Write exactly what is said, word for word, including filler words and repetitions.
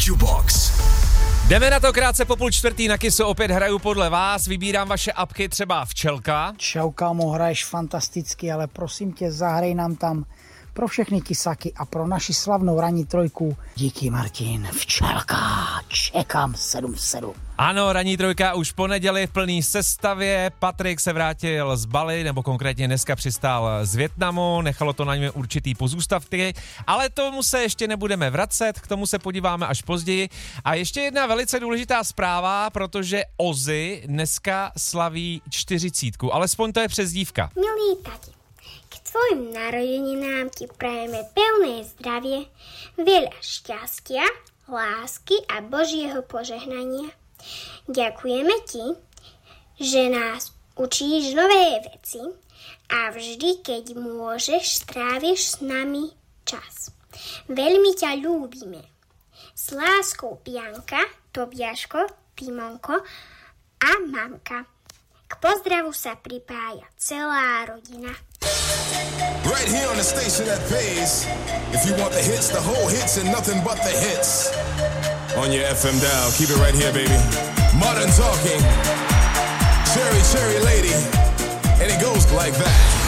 Jukebox. Jdeme na to krátce po půl čtvrtý, na Kissu opět hraju podle vás, vybírám vaše apky, třeba Včelka. Čau, kámo, hraješ fantasticky, ale prosím tě, zahrej nám tam pro všechny kysáky a pro naši slavnou ranní trojku. Díky, Martin. Včelka, čekám sedm sedm. Ano, ranní trojka už po neděli v plný sestavě. Patrik se vrátil z Bali, nebo konkrétně dneska přistál z Vietnamu, nechalo to na něm určitý pozůstatky, ale tomu se ještě nebudeme vracet, k tomu se podíváme až později. A ještě jedna velice důležitá zpráva, protože Ozzy dneska slaví čtyřicítku, alespoň to je přezdívka. Milý tati, k tvojim narodeninám ti prajeme pevné zdravie, veľa šťastia, lásky a Božieho požehnania. Ďakujeme ti, že nás učíš nové veci a vždy, keď môžeš, stráviš s nami čas. Veľmi ťa ľúbime. S láskou Bianka, Tobiaško, Timonko a mamka. K pozdravu sa pripája celá rodina. Right here on the station that pays. If you want the hits, the whole hits and nothing but the hits. On your F M dial, keep it right here, baby. Modern Talking, Cherry Cherry Lady, and it goes like that.